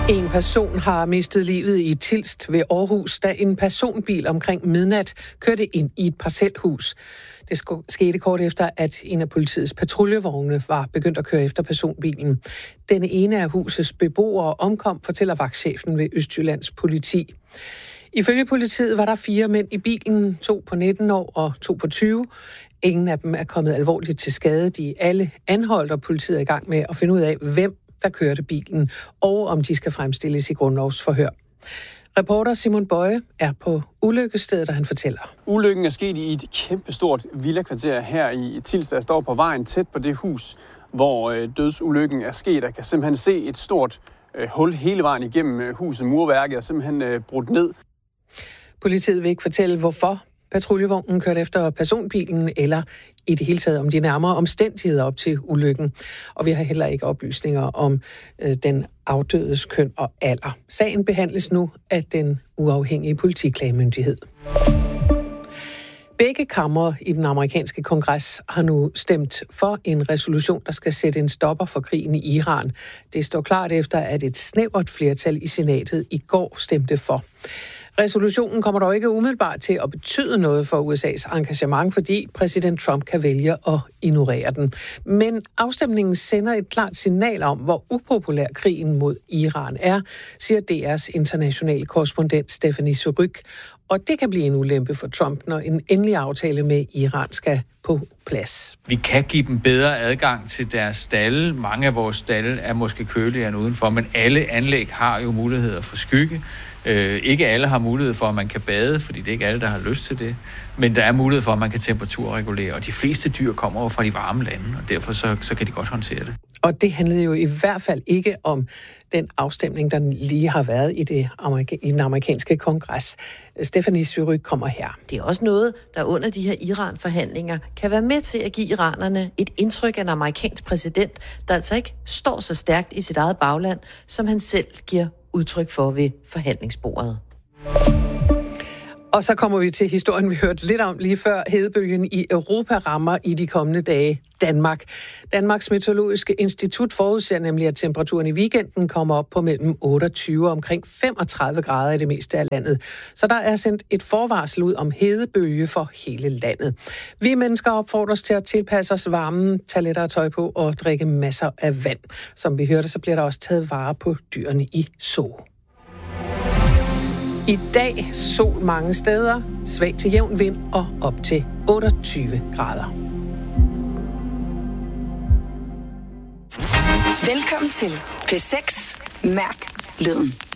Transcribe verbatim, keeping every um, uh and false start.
En person har mistet livet i Tilst ved Aarhus, da en personbil omkring midnat kørte ind i et parcelhus. Det skete kort efter, at en af politiets patruljevogne var begyndt at køre efter personbilen. Denne ene af husets beboere omkom, fortæller vagtchefen ved Østjyllands politi. Ifølge politiet var der fire mænd i bilen, to på nitten år og to på tyve. Ingen af dem er kommet alvorligt til skade. De er alle anholdt, og politiet er i gang med at finde ud af, hvem der kørte bilen, og om de skal fremstilles i grundlovsforhør. Reporter Simon Bøje er på ulykkesstedet, og han fortæller. Ulykken er sket i et kæmpestort villakvarter her i Tilst. Jeg står på vejen tæt på det hus, hvor dødsulykken er sket. Jeg kan simpelthen se et stort øh, hul hele vejen igennem huset. Murværket er simpelthen øh, brudt ned. Politiet vil ikke fortælle, hvorfor patruljevognen kørte efter personbilen, eller i det hele taget om de nærmere omstændigheder op til ulykken. Og vi har heller ikke oplysninger om øh, den afdødes køn og alder. Sagen behandles nu af den uafhængige politiklagemyndighed. Begge kamre i den amerikanske kongres har nu stemt for en resolution, der skal sætte en stopper for krigen i Iran. Det står klart efter, at et snævert flertal i senatet i går stemte for. Resolutionen kommer dog ikke umiddelbart til at betyde noget for U S A's engagement, fordi præsident Trump kan vælge at ignorere den. Men afstemningen sender et klart signal om, hvor upopulær krigen mod Iran er, siger D R's internationale korrespondent Stephanie Surrugue. Og det kan blive en ulempe for Trump, når en endelig aftale med Iran skal på plads. Vi kan give dem bedre adgang til deres stalde. Mange af vores stalde er måske køligere end udenfor, men alle anlæg har jo muligheder for skygge. Øh, ikke alle har mulighed for, at man kan bade, fordi det er ikke alle, der har lyst til det. Men der er mulighed for, at man kan temperaturregulere, og de fleste dyr kommer jo fra de varme lande, og derfor så, så kan de godt håndtere det. Og det handlede jo i hvert fald ikke om den afstemning, der lige har været i, det amerika- i den amerikanske kongres. Stephanie Surrugue kommer her. Det er også noget, der under de her Iran-forhandlinger kan være med til at give iranerne et indtryk af en amerikansk præsident, der altså ikke står så stærkt i sit eget bagland, som han selv giver udtryk for ved forhandlingsbordet. Og så kommer vi til historien, vi hørte lidt om lige før. Hedebølgen i Europa rammer i de kommende dage Danmark. Danmarks Meteorologiske Institut forudser nemlig, at temperaturen i weekenden kommer op på mellem otteogtyve og omkring femogtredive grader i det meste af landet. Så der er sendt et forvarsel ud om hedebølge for hele landet. Vi mennesker opfordres til at tilpasse os varmen, tage lettere tøj på og drikke masser af vand. Som vi hørte, så bliver der også taget vare på dyrene i zoo. I dag sol mange steder, svag til jævn vind og op til otteogtyve grader. Velkommen til P seks. Mærk lyden.